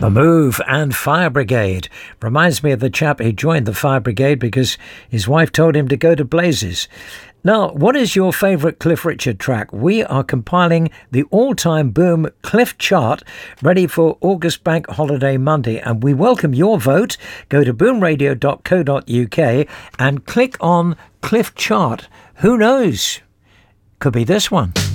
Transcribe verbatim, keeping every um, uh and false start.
The Move and Fire Brigade. Reminds me of the chap who joined the Fire Brigade because his wife told him to go to blazes. Now, what is your favourite Cliff Richard track? We are compiling the all-time Boom Cliff chart ready for August Bank Holiday Monday, and we welcome your vote. Go to boom radio dot co dot uk and click on Cliff Chart. Who knows? Could be this one.